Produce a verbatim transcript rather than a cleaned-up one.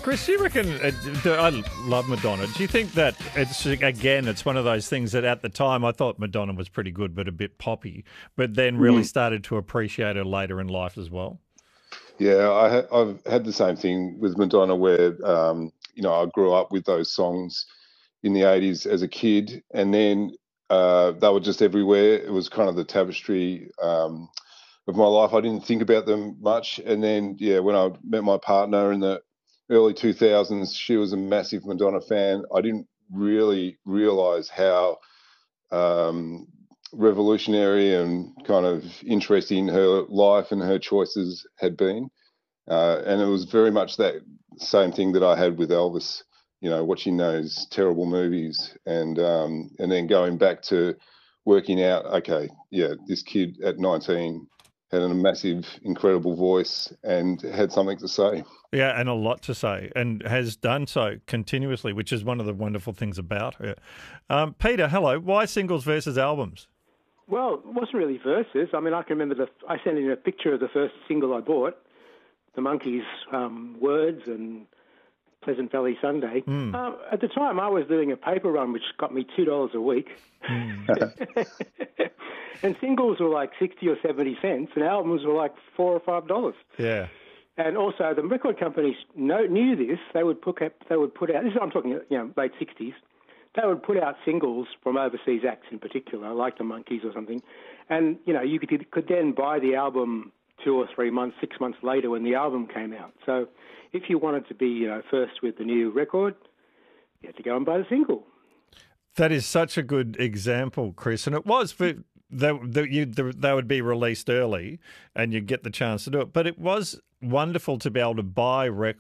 Chris, do you reckon, uh, do- I love Madonna. Do you think that it's, again, it's one of those things that at the time I thought Madonna was pretty good but a bit poppy, but then really Mm. started to appreciate her later in life as well? Yeah, I ha- I've had the same thing with Madonna where, um, you know, I grew up with those songs in the eighties as a kid, and then uh, they were just everywhere. It was kind of the tapestry um, of my life. I didn't think about them much. And then, yeah, when I met my partner in the early two thousands, she was a massive Madonna fan. I didn't really realize how um, revolutionary and kind of interesting her life and her choices had been. Uh, and it was very much that same thing that I had with Elvis, you know, watching those terrible movies and um, and then going back to working out, okay, yeah, this kid at nineteen had a massive, incredible voice and had something to say. Yeah, and a lot to say, and has done so continuously, which is one of the wonderful things about her. Um, Peter, hello. Why singles versus albums? Well, it wasn't really verses. I mean, I can remember the I sent in a picture of the first single I bought, the Monkees' um, Words and Pleasant Valley Sunday. Mm. Uh, at the time, I was doing a paper run, which got me two dollars a week. Mm. And singles were like sixty or seventy cents, and albums were like four or five dollars. Yeah. And also, the record companies know, knew this. They would put out, they would put out. This is I'm talking, you know, late sixties. They would put out singles from overseas acts in particular, like the Monkees or something, and you know, you could could then buy the album two or three months, six months later when the album came out. So, if you wanted to be, you know, first with the new record, you had to go and buy the single. That is such a good example, Chris, and it was for they, they, you, they would be released early, and you get the chance to do it. But it was wonderful to be able to buy records.